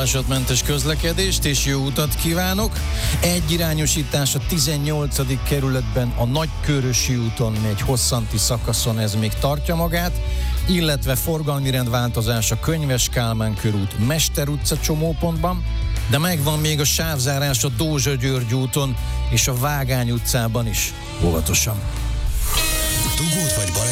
balesetmentes közlekedést és jó utat kívánok. Egyirányosítás a 18. kerületben a Nagykőrösi úton, egy hosszanti szakaszon, ez még tartja magát, illetve forgalmi rendváltozás a Könyves Kálmán körút, Mester utca csomópontban, de megvan még a sávzárás a Dózsa-György úton és a Vágány utcában is. Óvatosan! Dugót vagy baleset